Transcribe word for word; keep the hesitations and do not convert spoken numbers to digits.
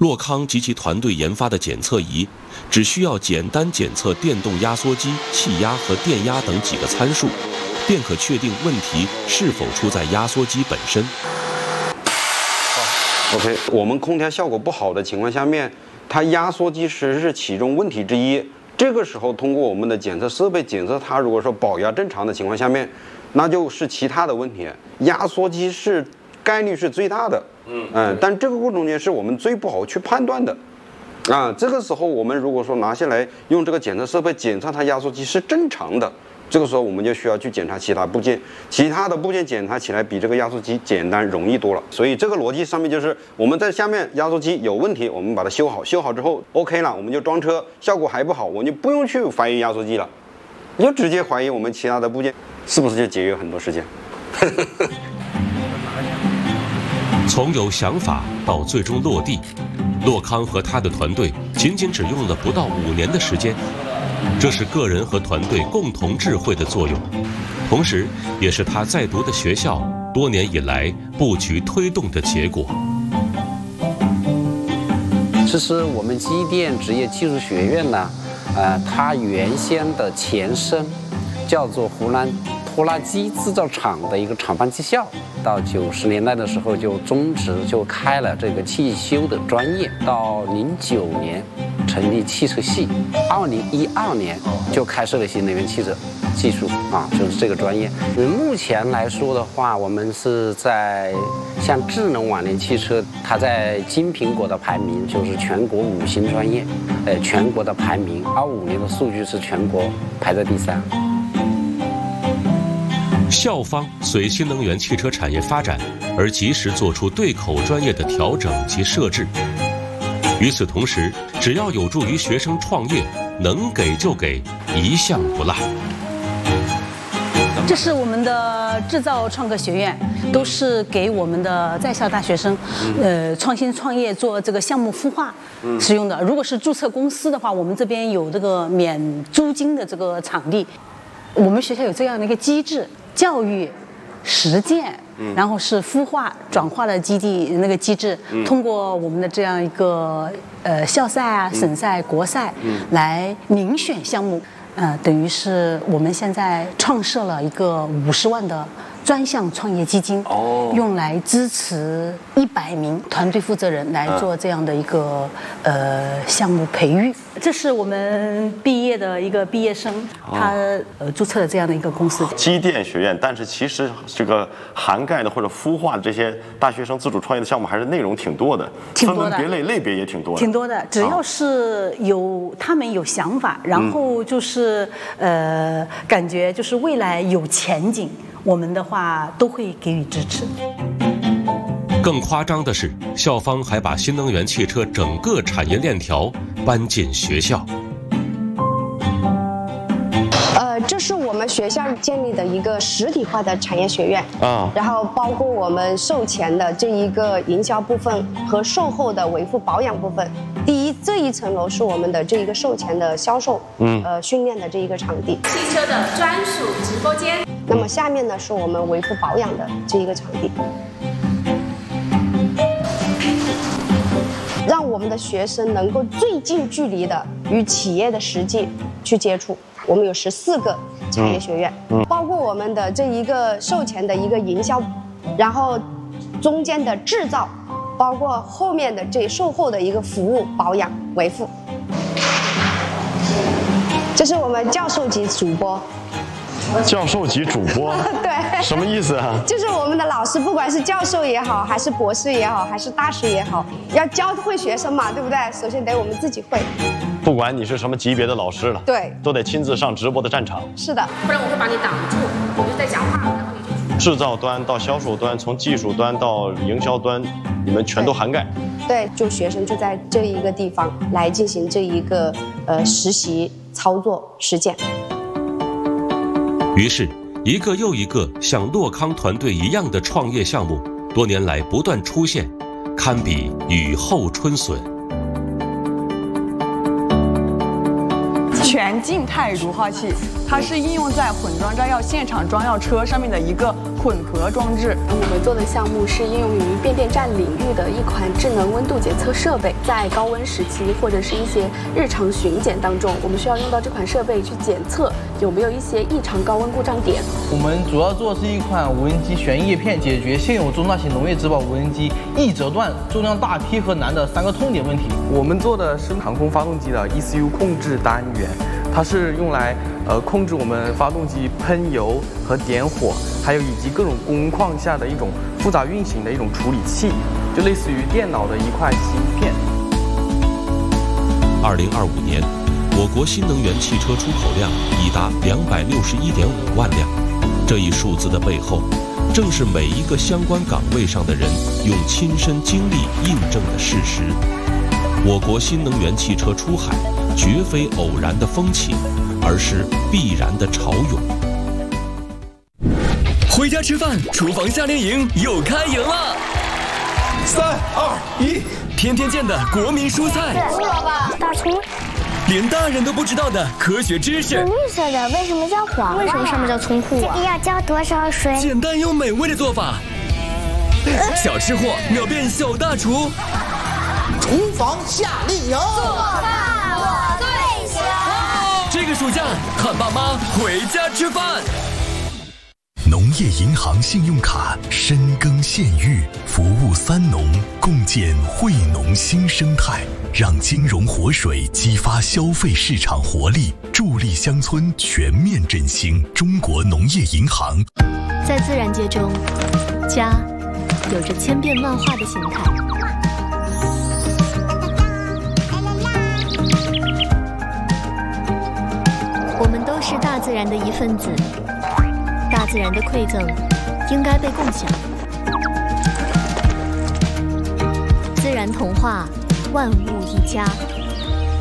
洛康及其团队研发的检测仪，只需要简单检测电动压缩机气压和电压等几个参数，便可确定问题是否出在压缩机本身。 OK， 我们空调效果不好的情况下面，它压缩机其实是其中问题之一。这个时候，通过我们的检测设备检测它，如果说保压正常的情况下面，那就是其他的问题。压缩机是概率是最大的，嗯嗯、呃，但这个过程中间是我们最不好去判断的。啊，这个时候我们如果说拿下来用这个检测设备检测它压缩机是正常的，这个时候我们就需要去检查其他部件，其他的部件检查起来比这个压缩机简单容易多了。所以这个逻辑上面就是我们在下面压缩机有问题，我们把它修好，修好之后 OK 了，我们就装车，效果还不好，我们就不用去怀疑压缩机了，你就直接怀疑我们其他的部件，是不是就节约很多时间？ 从有想法到最终落地，洛康和他的团队仅仅只用了不到五年的时间，这是个人和团队共同智慧的作用，同时也是他在读的学校多年以来布局推动的结果。 其实我们机电职业技术学院呢，呃，它原先的前身叫做湖南拖拉机制造厂的一个厂办技校，到九十年代的时候就终止，就开了这个汽修的专业。到零九年成立汽车系，二零一二年就开设了新能源汽车技术啊，就是这个专业。目前来说的话，我们是在像智能网联汽车，它在金苹果的排名就是全国五星专业，呃，全国的排名，二五年的数据是全国排在第三。 校方随新能源汽车产业发展而及时做出对口专业的调整及设置。与此同时，只要有助于学生创业，能给就给，一项不落。 这是我们的制造创客学院，都是给我们的在校大学生，呃，创新创业做这个项目孵化使用的。如果是注册公司的话，我们这边有这个免租金的这个场地。我们学校有这样的一个机制，教育、实践，然后是孵化、转化的基地那个机制，通过我们的这样一个呃校赛啊、省赛、国赛来遴选项目，呃，等于是我们现在创设了一个五十万的专项创业基金，哦，用来支持一百名团队负责人来做这样的一个呃项目培育。这是我们毕业的一个毕业生，他呃注册了这样的一个公司。 机电学院，但是其实这个涵盖的或者孵化的这些大学生自主创业的项目，还是内容挺多的， 挺多的， 分门别类类别也挺多的， 挺多的。只要是有他们有想法，然后就是呃感觉就是未来有前景，我们的话都会给予支持。 更夸张的是，校方还把新能源汽车整个产业链条搬进学校。 呃，这是我们学校建立的一个实体化的产业学院啊，然后包括我们售前的这一个营销部分和售后的维护保养部分。第一，这一层楼是我们的这一个售前的销售，嗯，呃，训练的这一个场地， 汽车的专属直播间。 那么下面呢，是我们维护保养的这一个场地。让我们的学生能够最近距离的与企业的实际去接触。我们有十四个产业学院，嗯嗯、包括我们的这一个售前的一个营销，然后中间的制造，包括后面的这售后的一个服务、保养、维护。这是我们教授级主播。 教授级主播， 对， 什么意思啊？ 就是我们的老师，不管是教授也好，还是博士也好，还是大师也好，要教会学生嘛，对不对？首先得我们自己会。 不管你是什么级别的老师了， 对， 都得亲自上直播的战场。 是的， 不然我会把你挡住，我就在讲话，然后你就制造端到销售端，从技术端到营销端，你们全都涵盖。 对，就学生就在这一个地方来进行这一个呃实习、操作、实践。 于是，一个又一个像洛康团队一样的创业项目，多年来不断出现，堪比雨后春笋。 全静态乳化器，它是应用在混装炸药现场装药车上面的一个混合装置。 我们做的项目是应用于变电站领域的一款智能温度检测设备，在高温时期或者是一些日常巡检当中，我们需要用到这款设备去检测有没有一些异常高温故障点。 我们主要做的是一款无人机旋叶片，解决现有中大型农业植保无人机易折断、重量大、贴合难的三个痛点问题。 我们做的是航空发动机的 E C U 控制单元，它是用来呃控制我们发动机喷油和点火，还有以及各种工况下的一种复杂运行的一种处理器，就类似于电脑的一块芯片。 二零二五年，我国新能源汽车出口量已达两百六十一点五万辆。这一数字的背后，正是每一个相关岗位上的人用亲身经历印证的事实。我国新能源汽车出海，绝非偶然的风起，而是必然的潮涌。 回家吃饭，厨房夏令营又开营了！ 三二一， 天天见的国民蔬菜， 胡萝卜、大葱， 连大人都不知道的科学知识。 绿色的为什么叫黄？为什么上面叫葱裤啊？这个要浇多少水？ 简单又美味的做法，小吃货秒变小大厨。 厨房夏令营， 做饭我最行。 这个暑假，喊爸妈回家吃饭。 农业银行信用卡深耕县域，服务三农，共建惠农新生态，让金融活水激发消费市场活力，助力乡村全面振兴。中国农业银行。 在自然界中，家有着千变万化的形态。我们都是大自然的一份子，大自然的馈赠应该被共享。自然童话，万物一家。